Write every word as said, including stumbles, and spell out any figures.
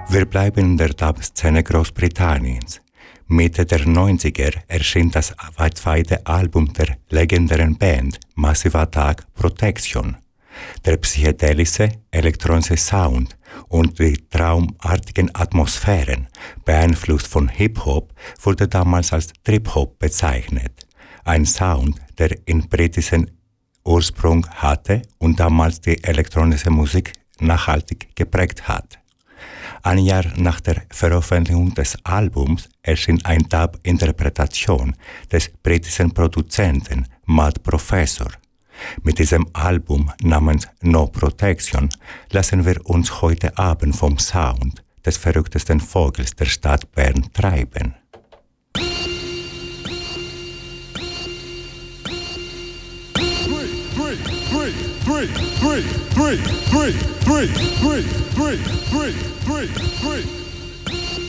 Wir bleiben in der Dub-Szene Großbritanniens. Mitte der neunziger erschien das zweite Album der legendären Band Massive Attack Protection. Der psychedelische elektronische Sound und die traumartigen Atmosphären, beeinflusst von Hip-Hop, wurde damals als Trip-Hop bezeichnet. Ein Sound, der in britischen Ursprung hatte und damals die elektronische Musik nachhaltig geprägt hat. Ein Jahr nach der Veröffentlichung des Albums erschien eine Dub-Interpretation des britischen Produzenten Matt Professor. Mit diesem Album namens No Protection lassen wir uns heute Abend vom Sound des verrücktesten Vogels der Stadt Bern treiben. Three, three, three, three, three, three, three, three, three, three, three.